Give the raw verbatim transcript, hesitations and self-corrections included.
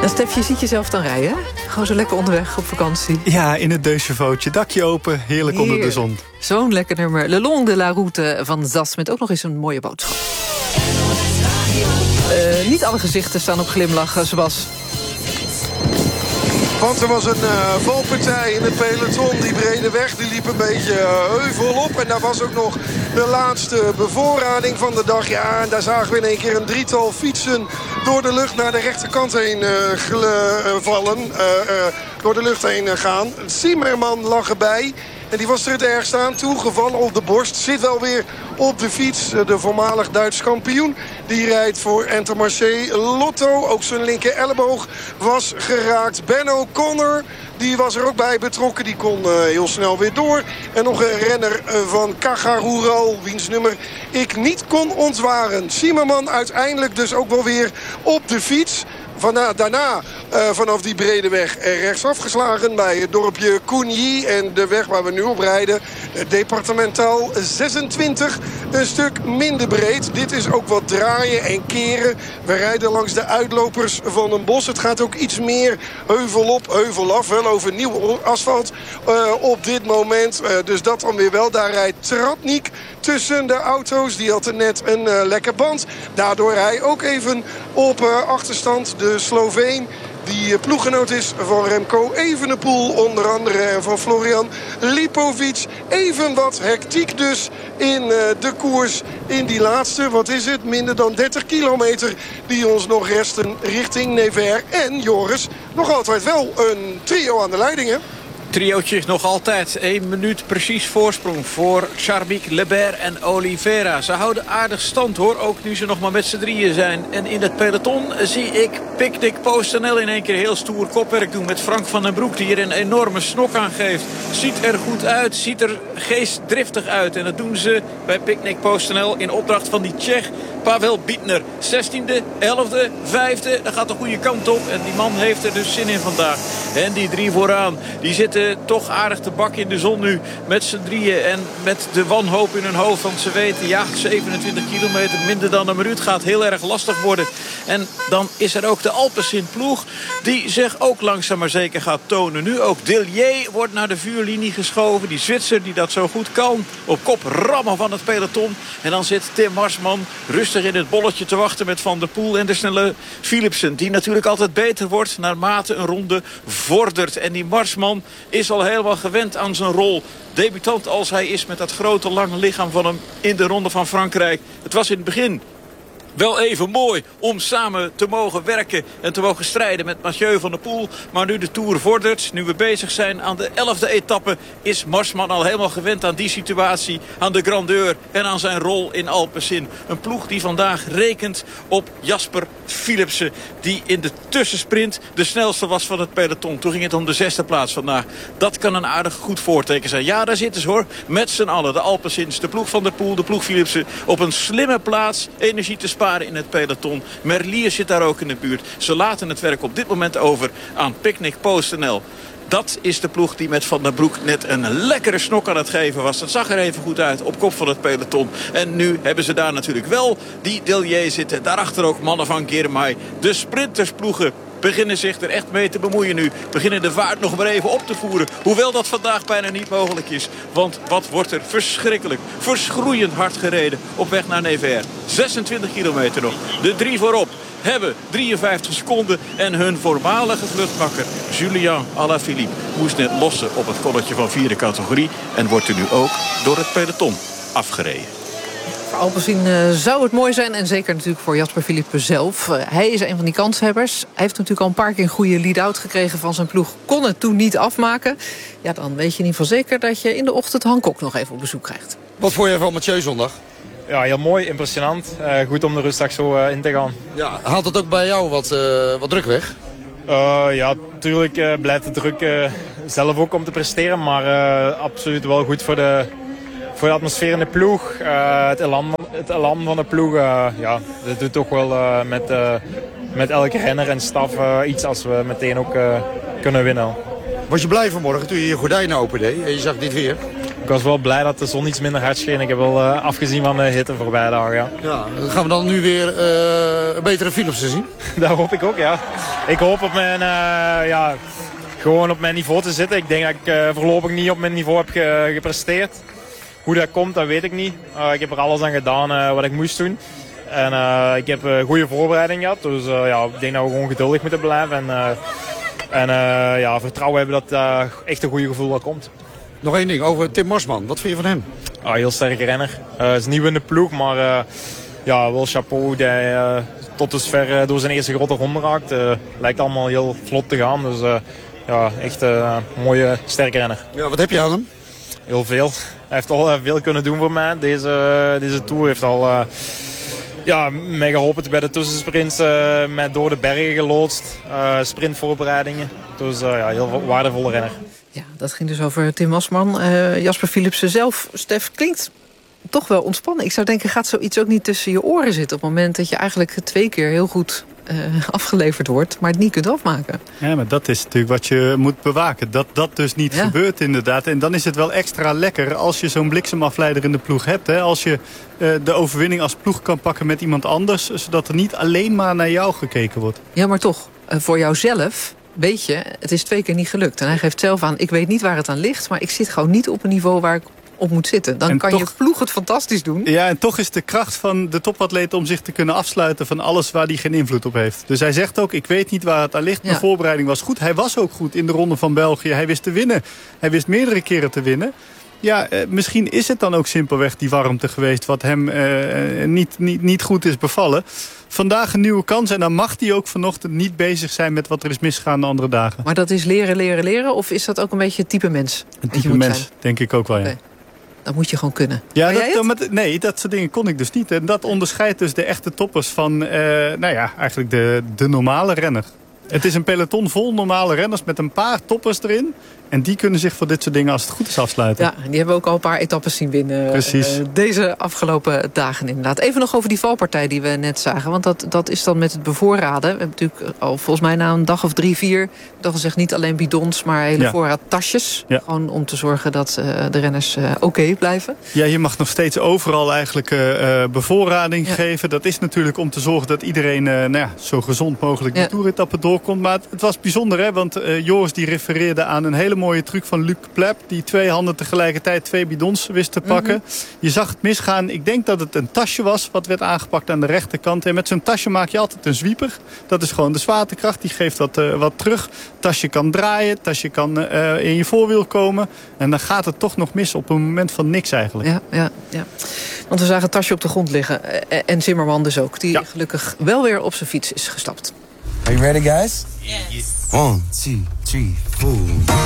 En Stef, je ziet jezelf dan rijden, hè? Gewoon zo lekker onderweg op vakantie. Ja, in het Deux-Chevauxtje, dakje open, heerlijk onder de zon. Zo'n lekker nummer. Le Long de la Route van Zas, met ook nog eens een mooie boodschap. Uh, niet alle gezichten staan op glimlach, Sebas. Want er was een uh, valpartij in het peloton. Die brede weg die liep een beetje uh, heuvel op. En daar was ook nog de laatste bevoorrading van de dag. Ja, en daar zagen we in één keer een drietal fietsen door de lucht naar de rechterkant heen uh, vallen. Uh, uh, door de lucht heen uh, gaan. Zimmerman lag erbij. En die was er het ergst aan toe, gevallen op de borst. Zit wel weer op de fiets. De voormalig Duits kampioen. Die rijdt voor Intermarché Lotto. Ook zijn linker elleboog was geraakt. Ben O'Connor, die was er ook bij betrokken. Die kon uh, heel snel weer door. En nog een renner uh, van Caja Rural, wiens nummer ik niet kon ontwaren. Zimmerman uiteindelijk dus ook wel weer op de fiets. Van, daarna uh, vanaf die brede weg rechtsaf geslagen bij het dorpje Cougny. En de weg waar we nu op rijden, departementaal zesentwintig, een stuk minder breed. Dit is ook wat draaien en keren. We rijden langs de uitlopers van een bos. Het gaat ook iets meer heuvel op, heuvel af. Wel over nieuw asfalt uh, op dit moment. Uh, dus dat dan weer wel. Daar rijdt Tratnik tussen de auto's. Die had er net een uh, lekker band. Daardoor hij ook even op uh, achterstand. De Sloveen die ploeggenoot is van Remco Evenepoel onder andere. En van Florian Lipovic. Even wat hectiek dus in uh, de koers in die laatste. Wat is het? Minder dan dertig kilometer die ons nog resten richting Nevers. En Joris, nog altijd wel een trio aan de leiding, hè? Triootje nog altijd. één minuut precies voorsprong voor Charbik, Lebert en Oliveira. Ze houden aardig stand hoor, ook nu ze nog maar met z'n drieën zijn. En in het peloton zie ik Picnic PostNL in één keer heel stoer kopwerk doen met Frank van den Broek, die er een enorme snok aan geeft. Ziet er goed uit, ziet er geestdriftig uit. En dat doen ze bij Picnic PostNL in opdracht van die Tsjech Pavel Bittner. zestiende, elfde, vijfde, dat gaat de goede kant op. En die man heeft er dus zin in vandaag. En die drie vooraan, die zitten toch aardig te bakken in de zon nu met z'n drieën. En met de wanhoop in hun hoofd. Want ze weten, ja, zevenentwintig kilometer, minder dan een minuut, gaat heel erg lastig worden. En dan is er ook de Alpecin ploeg, die zich ook langzaam maar zeker gaat tonen. Nu ook Dillier wordt naar de vuurlinie geschoven. Die Zwitser die dat zo goed kan. Op kop rammen van het peloton. En dan zit Tim Marsman rustig in het bolletje te wachten met Van der Poel en de snelle Philipsen. Die natuurlijk altijd beter wordt naarmate een ronde vordert. En die Marsman is al helemaal gewend aan zijn rol. Debutant als hij is met dat grote lange lichaam van hem in de Ronde van Frankrijk. Het was in het begin wel even mooi om samen te mogen werken en te mogen strijden met Mathieu van der Poel. Maar nu de Tour vordert, nu we bezig zijn aan de elfde etappe, is Marsman al helemaal gewend aan die situatie, aan de grandeur en aan zijn rol in Alpecin. Een ploeg die vandaag rekent op Jasper Philipsen, die in de tussensprint de snelste was van het peloton. Toen ging het om de zesde plaats vandaag. Dat kan een aardig goed voorteken zijn. Ja, daar zitten ze hoor, met z'n allen. De Alpecins, de ploeg van der Poel, de ploeg Philipsen, op een slimme plaats, energie te sparen in het peloton. Merlier zit daar ook in de buurt. Ze laten het werk op dit moment over aan Picnic PostNL. Dat is de ploeg die met Van den Broek net een lekkere snok aan het geven was. Dat zag er even goed uit op kop van het peloton. En nu hebben ze daar natuurlijk wel die Dillier zitten. Daarachter ook mannen van Girmay. De sprintersploegen beginnen zich er echt mee te bemoeien nu. Beginnen de vaart nog maar even op te voeren. Hoewel dat vandaag bijna niet mogelijk is. Want wat wordt er verschrikkelijk, verschroeiend hard gereden op weg naar Nevers. zesentwintig kilometer nog. De drie voorop hebben drieënvijftig seconden. En hun voormalige vluchtmakker Julien Alaphilippe moest net lossen op het kolletje van vierde categorie. En wordt er nu ook door het peloton afgereden. Voor Alpecin uh, zou het mooi zijn. En zeker natuurlijk voor Jasper Philippe zelf. Uh, hij is een van die kanshebbers. Hij heeft natuurlijk al een paar keer een goede lead-out gekregen van zijn ploeg. Kon het toen niet afmaken. Ja, dan weet je in ieder geval zeker dat je in de ochtend Han Kok nog even op bezoek krijgt. Wat vond je van Mathieu zondag? Ja, heel mooi, impressionant. Uh, goed om de rustdag zo uh, in te gaan. Ja, haalt het ook bij jou wat, uh, wat druk weg? Uh, ja, natuurlijk uh, blijft de druk uh, zelf ook om te presteren. Maar uh, absoluut wel goed voor de, voor de atmosfeer in de ploeg. Uh, het, elan, het elan van de ploeg, uh, ja, dat doet toch wel uh, met, uh, met elke renner en staf uh, iets als we meteen ook uh, kunnen winnen. Was je blij vanmorgen toen je je gordijnen opendeed en je zag dit weer? Ik was wel blij dat de zon iets minder hard scheen. Ik heb wel uh, afgezien van de hitte voorbij dagen. Ja. Ja, gaan we dan nu weer uh, een betere Philipsen zien? Daar hoop ik ook, ja. ik hoop op mijn, uh, ja, gewoon op mijn niveau te zitten. Ik denk dat ik uh, voorlopig niet op mijn niveau heb ge, gepresteerd. Hoe dat komt, dat weet ik niet. Uh, ik heb er alles aan gedaan uh, wat ik moest doen. En uh, ik heb een uh, goede voorbereiding gehad. Dus uh, ja, ik denk dat we gewoon geduldig moeten blijven. En, uh, en uh, ja, vertrouwen hebben dat uh, echt een goede gevoel wat komt. Nog één ding over Tim Marsman. Wat vind je van hem? Uh, heel sterke renner. Uh, is nieuw in de ploeg, maar uh, ja, wel chapeau dat hij uh, tot dusver uh, door zijn eerste grote ronde raakt. Uh, lijkt allemaal heel vlot te gaan. Dus uh, ja, echt een uh, mooie, sterke renner. Ja, wat heb je aan hem? Heel veel. Hij heeft al uh, veel kunnen doen voor mij. Deze, uh, deze Tour heeft al uh, ja, mij geholpen bij de tussensprints. Uh, mij door de bergen geloodst. Uh, sprintvoorbereidingen. Dus uh, ja, heel waardevolle renner. Ja, dat ging dus over Tim Marsman. Uh, Jasper Philipsen zelf. Stef, klinkt toch wel ontspannen. Ik zou denken, gaat zoiets ook niet tussen je oren zitten... op het moment dat je eigenlijk twee keer heel goed uh, afgeleverd wordt... maar het niet kunt afmaken. Ja, maar dat is natuurlijk wat je moet bewaken. Dat dat dus niet ja. gebeurt inderdaad. En dan is het wel extra lekker als je zo'n bliksemafleider in de ploeg hebt. Hè? Als je uh, de overwinning als ploeg kan pakken met iemand anders... zodat er niet alleen maar naar jou gekeken wordt. Ja, maar toch, uh, voor jouzelf... weet je, het is twee keer niet gelukt. En hij geeft zelf aan, ik weet niet waar het aan ligt... maar ik zit gewoon niet op een niveau waar ik op moet zitten. Dan en kan toch, je ploeg het fantastisch doen. Ja, en toch is de kracht van de topatleet... om zich te kunnen afsluiten van alles waar hij geen invloed op heeft. Dus hij zegt ook, ik weet niet waar het aan ligt. Mijn ja. voorbereiding was goed. Hij was ook goed in de Ronde van België. Hij wist te winnen. Hij wist meerdere keren te winnen. Ja, eh, misschien is het dan ook simpelweg die warmte geweest... wat hem eh, niet, niet, niet goed is bevallen. Vandaag een nieuwe kans en dan mag hij ook vanochtend niet bezig zijn... met wat er is misgegaan de andere dagen. Maar dat is leren, leren, leren? Of is dat ook een beetje het type mens? Een type mens, zijn? Denk ik ook wel, ja. Okay. Dat moet je gewoon kunnen. Ja, dat, met, nee, dat soort dingen kon ik dus niet. En dat onderscheidt dus de echte toppers van, uh, nou ja, eigenlijk de, de normale renner. Het is een peloton vol normale renners met een paar toppers erin. En die kunnen zich voor dit soort dingen als het goed is afsluiten. Ja, die hebben ook al een paar etappes zien winnen. Precies. Uh, deze afgelopen dagen inderdaad. Even nog over die valpartij die we net zagen. Want dat, dat is dan met het bevoorraden. We hebben natuurlijk al volgens mij na een dag of drie, vier... dat gezegd niet alleen bidons, maar hele ja. voorraadtasjes. Ja. Gewoon om te zorgen dat uh, de renners uh, oké okay blijven. Ja, je mag nog steeds overal eigenlijk uh, bevoorrading ja. geven. Dat is natuurlijk om te zorgen dat iedereen uh, nou ja, zo gezond mogelijk ja. de toeretappe doorkomt. Maar het, het was bijzonder, hè? Want uh, Joris die refereerde aan een hele mooie truc van Luc Plep... die twee handen tegelijkertijd twee bidons wist te pakken. Mm-hmm. Je zag het misgaan. Ik denk dat het een tasje was wat werd aangepakt aan de rechterkant. En met zo'n tasje maak je altijd een zwieper. Dat is gewoon de zwaartekracht. Die geeft wat, uh, wat terug. Het tasje kan draaien. Het tasje kan uh, in je voorwiel komen. En dan gaat het toch nog mis op een moment van niks eigenlijk. Ja, ja, ja. Want we zagen het tasje op de grond liggen. En Zimmerman dus ook. Die ja. gelukkig wel weer op zijn fiets is gestapt. Are you ready, guys? Yes. One, two, three, four.